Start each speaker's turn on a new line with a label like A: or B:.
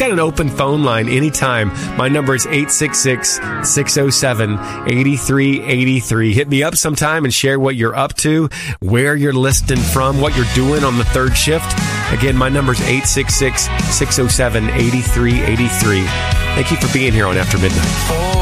A: got an open phone line anytime. My number is 866-607-8383. Hit me up sometime and share what you're up to, where you're listening from, what you're doing on the third shift. Again, my number is 866-607-8383. Thank you for being here on After Midnight.